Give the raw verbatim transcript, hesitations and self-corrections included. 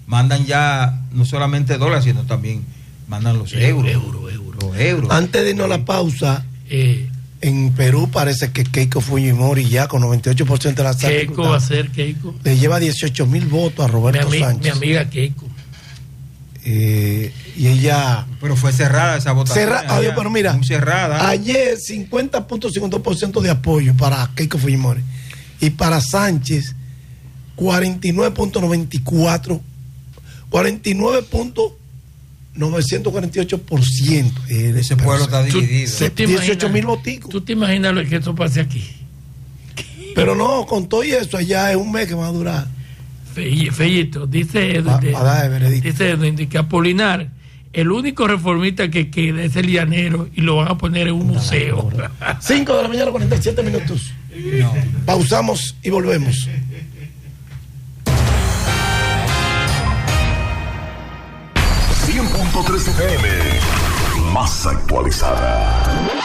mandan ya no solamente dólares, sino también mandan los euros. Euro, euro. Los euros. Antes de irnos a la pausa, Eh, en Perú parece que Keiko Fujimori ya con noventa y ocho por ciento de la Keiko va a ser Keiko. le lleva dieciocho mil votos a Mi, Roberto ami- Sánchez. mi amiga Keiko. Eh, y ella Pero fue cerrada esa votación. cerra, allá, oye, pero mira, muy cerrada. ayer cincuenta punto cincuenta por ciento de apoyo para Keiko Fujimori y para Sánchez cuarenta y nueve punto noventa y cuatro, cuarenta y nueve punto novecientos cuarenta y ocho por ciento. Eh, Ese pueblo está Tú- dividido. tú te dieciocho mil imaginas- boticos. ¿Tú te imaginas lo que esto pase aquí? Pero no, con todo y eso, allá es un mes que va a durar. Fe- Fellito, dice Va- Edwin, va a dar el veredicto. dice Edwin que Apolinar, el único reformista que queda es el llanero y lo van a poner en un museo. cinco de la mañana, cuarenta y siete minutos. No. Pausamos y volvemos. cien punto tres F M, más actualizada.